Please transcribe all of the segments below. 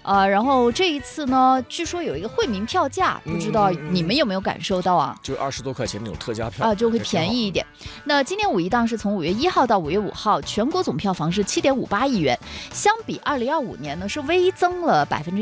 然后这一次呢，据说有一个惠民票价，不知道你们有没有感受到啊？ 就20多块钱那种特价票就会便宜一点。那今年五一档是从5月1号到5月5号，全国总票房是7.58亿元，相比2025年呢是微增了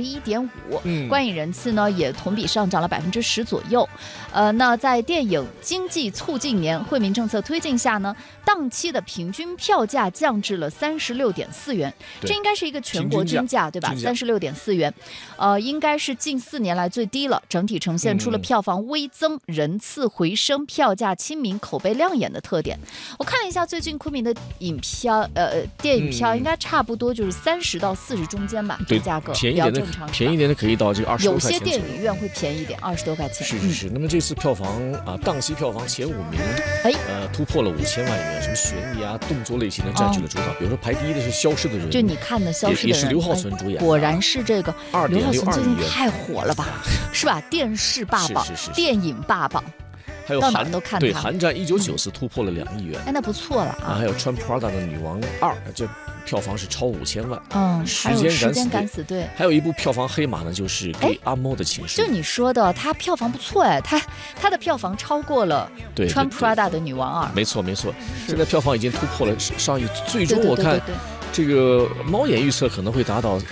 1.5%，观影人次呢也同比上涨了10%左右。那在电影经济促进年惠民政策推进下呢，档期的平均票价降至了36.4元，这应该是一个全国均价对吧？36.4元，应该是近4年来最低了，整体呈现出了票房微增、人次回升、票价亲民、口碑亮眼的特点。我看了一下最近昆明的电影票应该差不多就是30到40中间吧，这价格比较正常。 便宜点的可以到这个20多块钱。 有些电影院会便宜一点，20多块钱。 是。那么这次票房档期票房前5名，突破了5000万元，什么悬疑动作类型的占据了主导。比如说排第一的是《消失的人》， 就你看的《消失的人》， 也是刘浩存主演。 果然是这个刘浩存最近太火了吧，是吧？电视霸榜，电影霸榜。 还有到哪都看他。 对，韩战1994突破了2亿元， 那不错了啊。 还有穿 Prada 的女王2，这票房是超5000万。 时间敢死队。 还有一部票房黑马呢，就是给阿莫的情书。 就你说的，它票房不错它的票房超过了穿 Prada 的女王2。 没错，现在票房已经突破了上亿，最终我看这个猫眼预测可能会达到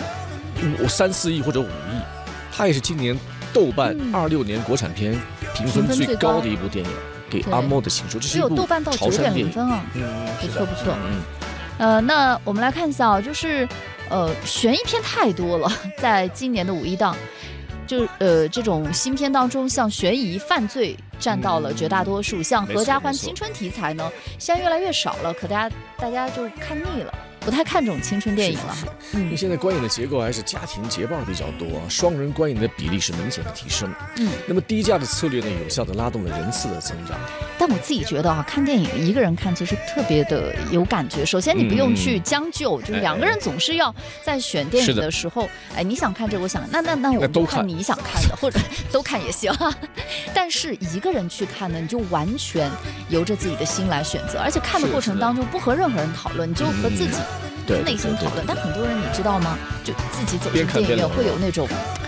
3-4亿或者5亿。它也是今年豆瓣26年国产片评分最高的一部电影，给阿莫的情书，这是一部豆瓣到9.0分啊，不错。那我们来看一下就是悬疑片太多了，在今年的5一档，就这种新片当中，像悬疑犯罪占到了绝大多数，像合家欢青春题材呢，现在越来越少了，可大家就看腻了。不太看重青春电影了， 因为现在观影的结构还是家庭结伴比较多，双人观影的比例是明显的提升。那么低价的策略呢，有效的拉动了人次的增长。 但我自己觉得看电影一个人看其实特别的有感觉。首先你不用去将就，就是2个人总是要在选电影的时候，你想看这我想，那我都看你想看的，或者都看也行。但是一个人去看呢，你就完全由着自己的心来选择，而且看的过程当中不和任何人讨论，你就和自己内心讨论。但很多人你知道吗？就自己走进电影院会有那种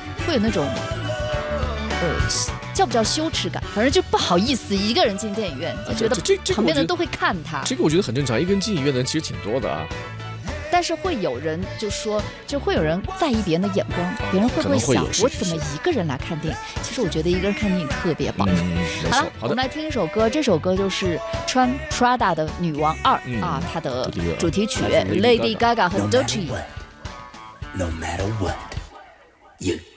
叫不叫羞耻感，反正就不好意思一个人进电影院，就觉得旁边人都会看他。 这个我觉得很正常，一个人进影院的人其实挺多的啊。 但是会有人就会有人在意别人的眼光，别人会不会想我怎么一个人来看电影？其实我觉得一个人看电影特别棒。好了，我们来听一首歌，这首歌就是穿 Prada 的女王2它的主题曲 Lady Gaga 和 Doechii。No matter what, you